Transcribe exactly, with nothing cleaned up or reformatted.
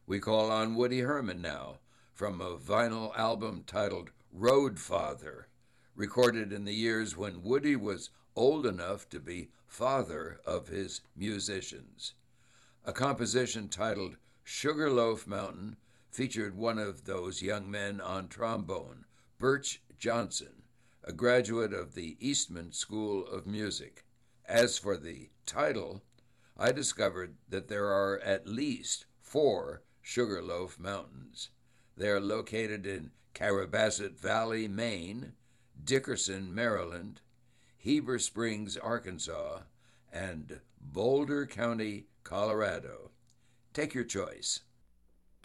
We call on Woody Herman now from a vinyl album titled Road Father, recorded in the years when Woody was old enough to be father of his musicians. A composition titled Sugarloaf Mountain featured one of those young men on trombone, Birch Johnson, a graduate of the Eastman School of Music. As for the title, I discovered that there are at least four Sugarloaf Mountains. They are located in Carabasset Valley, Maine, Dickerson, Maryland, Heber Springs, Arkansas, and Boulder County, Colorado. Take your choice.